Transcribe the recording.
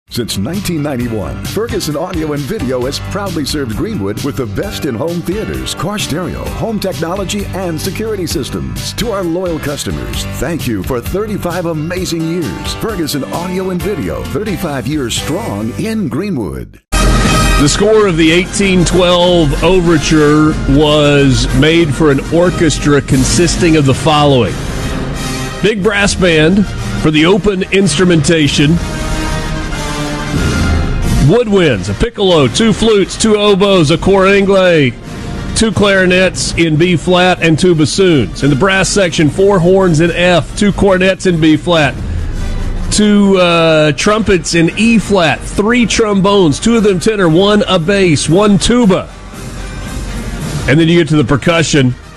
Since 1991, Ferguson Audio and Video has proudly served Greenwood with the best in home theaters, car stereo, home technology, and security systems. To our loyal customers, thank you for 35 amazing years. Ferguson Audio and Video, 35 years strong in Greenwood. The score of the 1812 overture was made for an orchestra consisting of the following: big brass band for the open instrumentation, woodwinds, a piccolo, 2 flutes, 2 oboes, a cor anglais, 2 clarinets in B flat, and 2 bassoons. In the brass section, 4 horns in F, 2 cornets in B flat, 2 trumpets in E flat, 3 trombones, 2 of them tenor, 1 a bass, 1 tuba. And then you get to the percussion.